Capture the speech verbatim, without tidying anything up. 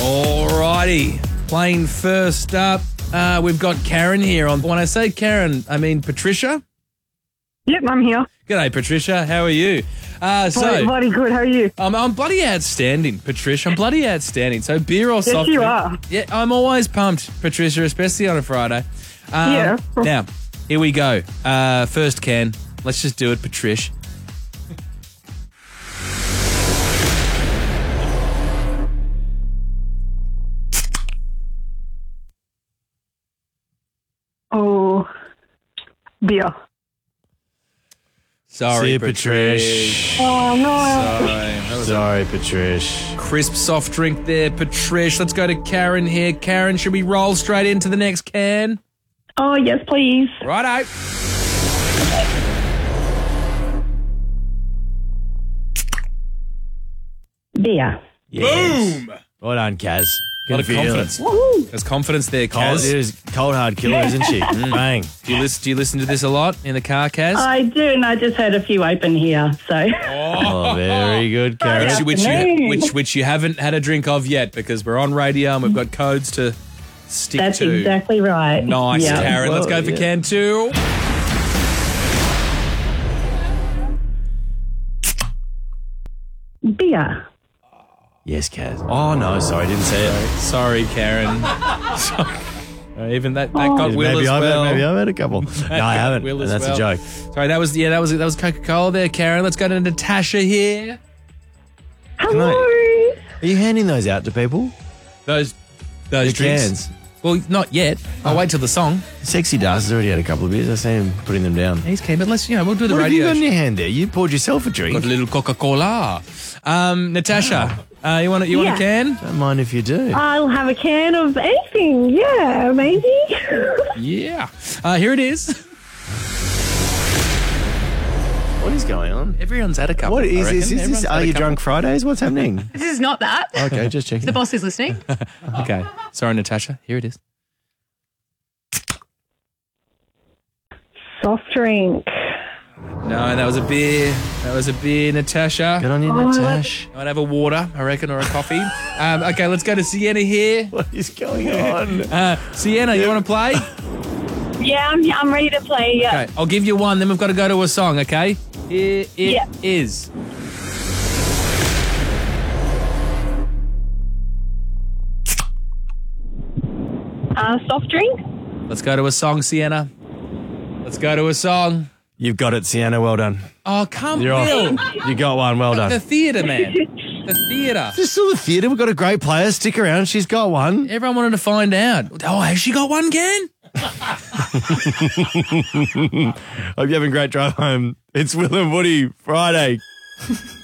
Alrighty. Playing first up, uh, we've got Karen here. On When I say Karen, I mean Patricia. Yep, I'm here. G'day, Patricia. How are you? Uh, so, Bloody, bloody good. How are you? I'm, I'm bloody outstanding, Patricia. I'm bloody outstanding. So beer or soft you drink? are. Yeah, I'm always pumped, Patricia, especially on a Friday. Um, Yeah. Now, here we go. Uh, first can. Let's just do it, Patricia. Oh, beer. Sorry, See you, Patricia. Patrish. Oh, no. Sorry. That was a Sorry, Patrish. crisp soft drink there, Patricia. Let's go to Karen here. Karen, should we roll straight into the next can? Oh, yes, please. Righto. Beer. Yes. Boom. Well done, Kaz. A lot of Can feel confidence. it. There's confidence there, Cold, Kaz. it is cold hard killer, isn't she? Bang. Do you listen? Do you listen to this a lot in the car, Kaz? I do, and I just had a few open here, so. Oh, very good, Karen. Yeah. which, which, you, afternoon. which which you haven't had a drink of yet because we're on radio and we've got codes to stick That's to. exactly right. Nice, Yeah. Karen. Let's go Well, for yeah. can two. Beer. Yes, Kaz. Oh, no, sorry, didn't say it. Sorry, Karen. Sorry. Uh, Even that, that got Will maybe as I've well. had, maybe I've had a couple. No, I haven't. Will And as that's well. a joke. Sorry, that was yeah, that was that was Coca-Cola there, Karen. Let's go to Natasha here. Hello. Are you handing those out to people? Those those The drinks. cans. Well, not yet. I'll wait till the song. Sexy Dust has already had a couple of beers. I see him putting them down. He's keen, but let's you know we'll do the What have you radio. got in your hand there? You poured yourself a drink. Got a little Coca-Cola. Um, Natasha, uh, you want a, you want a Yeah. can? Don't mind if you do. I'll have a can of anything. Yeah, maybe. Yeah. Uh, here it is. What is going on? Everyone's had a couple. What I is this? reckon. Is Everyone's this had Are a You couple. Drunk Fridays? What's happening? This is not that. Okay, just checking. The boss is listening. Okay. Sorry, Natasha. Here it is. Soft drink. No, that was a beer. That was a beer, Natasha. Good on you, Oh, Natash. I'd have a water, I reckon, or a coffee. um, okay, let's go to Sienna here. What is going on? Uh, Sienna, you want to play? Yeah, I'm, I'm ready to play. Yeah. Okay, I'll give you one, then we've got to go to a song, okay? Here it Yeah. is. Uh, soft drink. Let's go to a song, Sienna. Let's go to a song. You've got it, Sienna. Well done. Oh, come You're Will. off. You got one. Well The done. theatre, man. The theatre. Just still the theatre. We've got a great player. Stick around. She's got one. Everyone wanted to find out. Oh, has she got one, Ken? Hope you're having a great drive home. It's Will and Woody Friday.